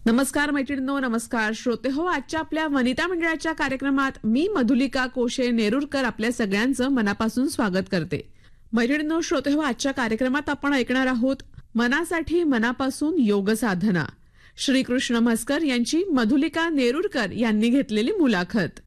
नमस्कार मैत्रिणींनो, नमस्कार श्रोते हो. आजच्या आपल्या वनिता मंडळाच्या कार्यक्रमात मी मधुलिका कोशे नेरुरकर आपल्या सगळ्यांचं मनापासून स्वागत करते. मैत्रिणींनो, श्रोते हो, आजच्या कार्यक्रमात आपण ऐकणार आहोत मनासाठी मनापासून योग साधना. श्रीकृष्ण म्हस्कर यांची मधुलिका नेरुरकर यांनी घेतलेली मुलाखत.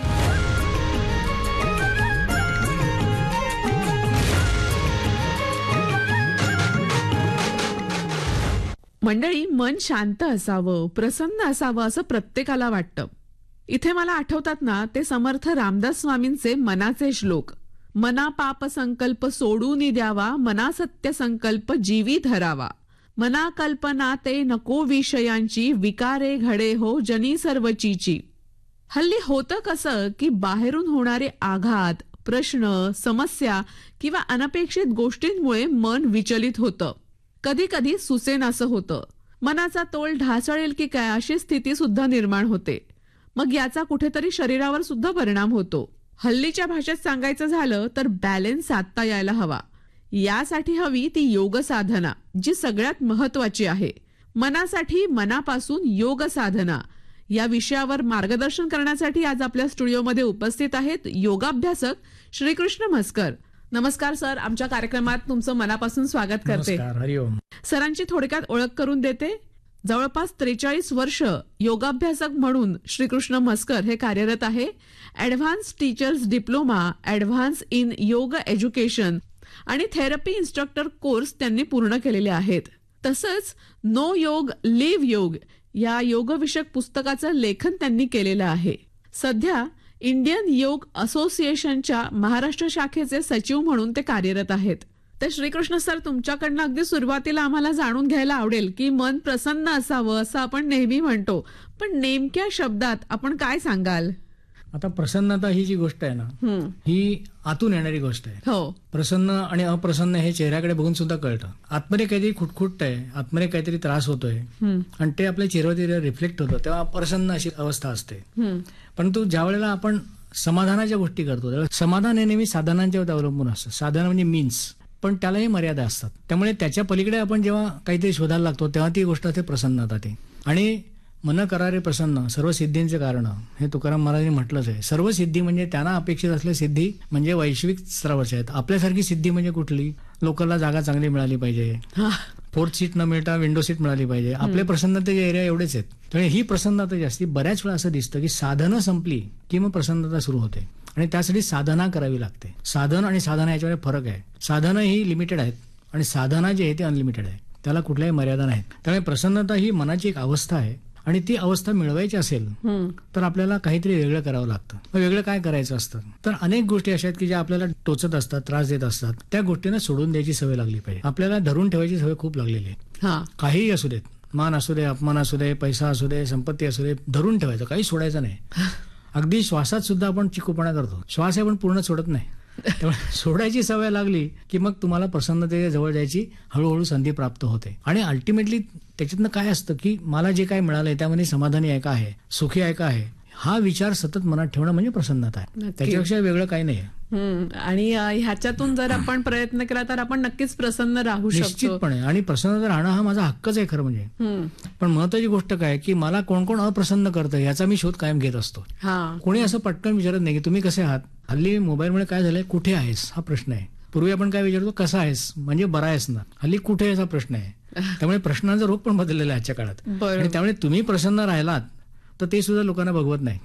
मंडळी, मन शांत असावं, प्रसन्न असावं असं प्रत्येकाला वाटतं. इथे मला आठवतात ना ते समर्थ रामदास स्वामींचे मनाचे श्लोक. मना पाप संकल्प सोडून द्यावा, मना सत्य संकल्प जीवी धरावा. मना कल्पना ते नको विषयांची, विकारे घडे हो जनी सर्वचीची. हल्ली होतं कसं की बाहेरून होणारे आघात, प्रश्न, समस्या किंवा अनपेक्षित गोष्टींमुळे मन विचलित होतं. कधी कधी सुसेनासं होतं. मनाचा तोल ढासळेल की काय अशी स्थिती सुद्धा निर्माण होते. मग याचा कुठेतरी शरीरावर सुद्धा परिणाम होतो. हल्लीच्या भाषेत सांगायचं झालं तर बॅलन्स साधता यायला हवा. यासाठी हवी ती योग साधना, जी सगळ्यात महत्वाची आहे. मनासाठी मनापासून योग साधना या विषयावर मार्गदर्शन करण्यासाठी आज आपल्या स्टुडिओमध्ये उपस्थित आहेत योगाभ्यासक श्रीकृष्ण म्हस्कर. नमस्कार सर, आमच्या कार्यक्रमात तुमचं मनापासून स्वागत करते. हरिओम. सरांची थोडक्यात ओळख करून देते. जवळपास 43 वर्ष योगाभ्यासक म्हणून श्रीकृष्ण म्हस्कर हे कार्यरत आहे. Advance teachers diploma, advance in योग एज्युकेशन आणि थेरपी इन्स्ट्रक्टर कोर्स त्यांनी पूर्ण केलेले आहेत. तसंच नो योग लिव्ह योग या योगविषयक पुस्तकाचं लेखन त्यांनी केलेलं आहे. सध्या इंडियन योग असोसिएशनच्या महाराष्ट्र शाखेचे सचिव म्हणून ते कार्यरत आहेत. तर श्रीकृष्ण सर, तुमच्याकडनं अगदी सुरुवातीला आम्हाला जाणून घ्यायला आवडेल की मन प्रसन्न असावं असं आपण नेहमी म्हणतो, पण नेमक्या शब्दात आपण काय सांगाल? आता प्रसन्नता ही जी गोष्ट आहे ना, ही आतून येणारी गोष्ट आहे. हो. प्रसन्न आणि अप्रसन्न हे चेहऱ्याकडे बघून सुद्धा कळतं. आतमध्ये काहीतरी खुटखुट आहे, आतमध्ये काहीतरी त्रास होतोय आणि ते आपल्या चेहऱ्यावर रिफ्लेक्ट होतं, तेव्हा अप्रसन्न अशी अवस्था असते. परंतु ज्या वेळेला आपण समाधानाच्या गोष्टी करतो त्यावेळेला समाधान हे नेहमी साधनांच्यावर अवलंबून असतं. साधन म्हणजे मीन्स, पण त्यालाही मर्यादा असतात. त्यामुळे त्याच्या पलीकडे आपण जेव्हा काहीतरी शोधायला लागतो तेव्हा ती गोष्ट असते प्रसन्नता. ती आणि मन करारे प्रसन्न सर्व सिद्धींचे कारण, हे तुकाराम महाराजांनी म्हटलंच आहे. सर्व सिद्धी म्हणजे त्यांना अपेक्षित असलेली सिद्धी म्हणजे वैश्विक स्तरावरच्या आहेत. आपल्यासारखी सिद्धी म्हणजे कुठली? लोकलला जागा चांगली मिळाली पाहिजे, फोर्थ सीट न मिळता विंडो सीट मिळाली पाहिजे. आपले प्रसन्नतेचे एरिया एवढेच आहेत. त्यामुळे ही प्रसन्नता जास्ती. बऱ्याच वेळा असं दिसतं की साधनं संपली की मग प्रसन्नता सुरू होते आणि त्यासाठी साधना करावी लागते. साधन आणि साधना याच्यामध्ये फरक आहे. साधनं ही लिमिटेड आहेत आणि साधना जी आहे ती अनलिमिटेड आहे, त्याला कुठल्याही मर्यादा नाहीत. त्यामुळे प्रसन्नता ही मनाची एक अवस्था आहे आणि ती अवस्था मिळवायची असेल तर आपल्याला काहीतरी वेगळं करावं लागतं. वेगळं काय करायचं असतं तर अनेक गोष्टी अशा आहेत की ज्या आपल्याला टोचत असतात, त्रास देत असतात. त्या गोष्टींना सोडून द्यायची सवय लागली पाहिजे. आपल्याला धरून ठेवायची सवय खूप लागलेली आहे. काहीही असू देत, मान असू दे, अपमान असू दे, पैसा असू दे, संपत्ती असू दे, धरून ठेवायचं, काही सोडायचं नाही. अगदी श्वासात सुद्धा आपण चिकूपणा करतो. श्वास आपण पूर्ण सोडत नाही. त्यामुळे सोडायची सवय लागली की मग तुम्हाला प्रसन्नतेच्या जवळ जायची हळूहळू संधी प्राप्त होते. आणि अल्टिमेटली त्याच्यातनं काय असतं की मला जे काय मिळालंय त्यामध्ये समाधानी आहे का आहे, सुखी आहे का आहे, हा विचार सतत मनात ठेवणं म्हणजे प्रसन्नता आहे. त्याच्यापेक्षा वेगळं काही नाही. आणि ह्याच्यातून जर आपण प्रयत्न केला तर आपण नक्कीच प्रसन्न राहू शकतो. निश्चितपणे. आणि प्रसन्न राहणं हा माझा हक्कच आहे खरं म्हणजे. पण महत्वाची गोष्ट काय की मला कोण कोण अप्रसन्न करतं याचा मी शोध कायम घेत असतो. कोणी असं पटकन विचारत नाही की तुम्ही कसे आहात. हल्ली मोबाईलमुळे काय झालंय, कुठे आहेस हा प्रश्न आहे. पूर्वी आपण काय विचारतो, कसा आहेस म्हणजे बरा आहेस ना. हल्ली कुठे आहेस हा प्रश्न आहे. त्यामुळे प्रश्नांचा रूप पण बदललेला आहे आजच्या काळात. आणि त्यामुळे तुम्ही प्रसन्न राहिलात तर ते सुद्धा लोकांना बघवत नाही.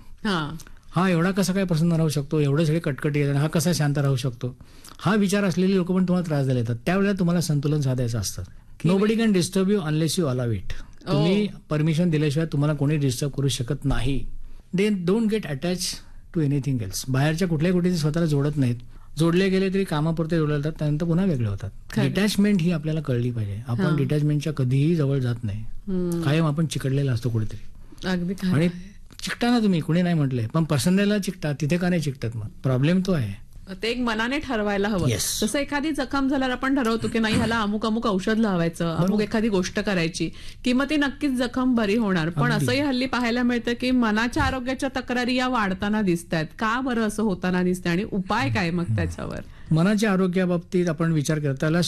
हा एवढा कसा काय प्रसन्न राहू शकतो, एवढे सगळे कटकटी येतात, हा कसा शांत राहू शकतो, हा विचार असलेले लोक पण तुम्हाला त्रास द्यायला येतात. त्यावेळेला तुम्हाला संतुलन साधायचं असतं. Nobody can disturb you unless you allow it. तुम्ही परमिशन दिल्याशिवाय तुम्हाला कोणी डिस्टर्ब करू शकत नाही. They don't get attach to anything else. बाहेरच्या कुठल्याही गोष्टी स्वतःला जोडत नाहीत. जोडले गेले तरी कामापुरते जोडले जातात, त्यानंतर पुन्हा वेगळे होतात. डिटॅचमेंट ही आपल्याला कळली पाहिजे. आपण डिटॅचमेंटच्या कधीही जवळ जात नाही. कायम आपण चिकटलेला असतो कुठेतरी. आणि चिकटा ना तुम्ही, कुणी नाही म्हटलंय, पण प्रसन्नतेला चिकटा, तिथे का नाही चिकटत? मग प्रॉब्लेम तो आहे. ते एक मनाने ठरवायला हवं. जसं एखादी जखम झाल्यावर आपण ठरवतो की नाही ह्याला अमुक अमुक औषध लावायचं, अमुक एखादी गोष्ट करायची की मग ती नक्कीच जखम बरी होणार. पण असंही हल्ली पाहायला मिळतं की मनाच्या आरोग्याच्या तक्रारी या वाढताना दिसत आहेत. का बरं असं होताना दिसतंय आणि उपाय काय मग त्याच्यावर? मनाच्या आरोग्याबाबतीत आपण विचार करता